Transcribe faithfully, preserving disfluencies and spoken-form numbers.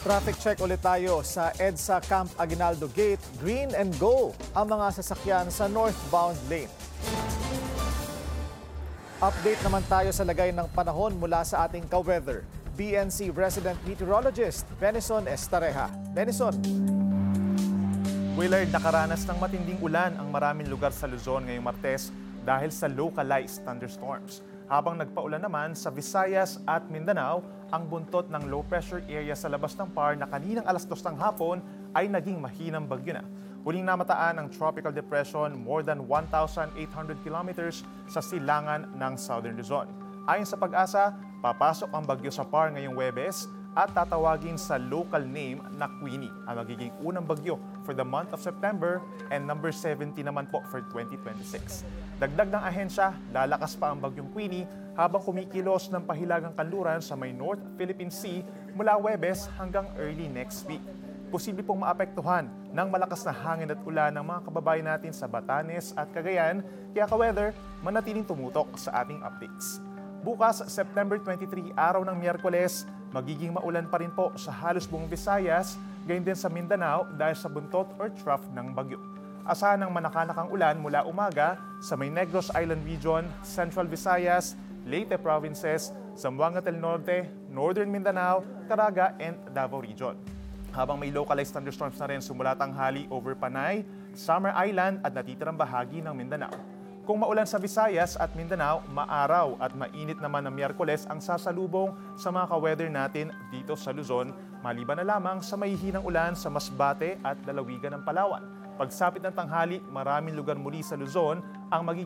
Traffic check ulit tayo sa EDSA Camp Aguinaldo Gate. Green and go ang mga sasakyan sa northbound lane. Update naman tayo sa lagay ng panahon mula sa ating ka-weather. B N C resident meteorologist Benison Estareja. Benison. Willard, nakaranas ng matinding ulan ang maraming lugar sa Luzon ngayong Martes dahil sa localized thunderstorms. Habang nagpaulan naman sa Visayas at Mindanao, ang buntot ng low pressure area sa labas ng P A R na kaninang alas dos ng hapon ay naging mahinang bagyo na. Huling namataan ang tropical depression more than one thousand eight hundred kilometers sa silangan ng Southern Luzon. Ayon sa Pag-asa, papasok ang bagyo sa P A R ngayong Huwebes at tatawagin sa local name na Queenie, ang magiging unang bagyo for the month of September and number seventy naman po for twenty twenty-six. Dagdag ng ahensya, lalakas pa ang bagyong Queenie habang kumikilos ng pahilagang kanluran sa may North Philippine Sea mula Huwebes hanggang early next week. Posible pong maapektuhan ng malakas na hangin at ulan ng mga kababayan natin sa Batanes at Cagayan, kaya ka-weather, manatiling tumutok sa ating updates. Bukas, September twenty-three, araw ng Miyerkules, magiging maulan pa rin po sa halos buong Visayas, gayon din sa Mindanao dahil sa buntot or trough ng bagyo. Asahan ng manakanakang ulan mula umaga sa may Negros Island Region, Central Visayas, Leyte Provinces, Zamboanga del Norte, Northern Mindanao, Caraga, and Davao Region. Habang may localized thunderstorms na rin sumula tanghali over Panay, Summer Island at natitirang bahagi ng Mindanao. Kung maulan sa Visayas at Mindanao, maaraw at mainit naman ng Miyerkules ang sasalubong sa mga ka-weather natin dito sa Luzon, maliban na lamang sa mahihinang ulan sa Masbate at lalawigan ng Palawan. Pagsapit ng tanghali, maraming lugar muli sa Luzon ang magiging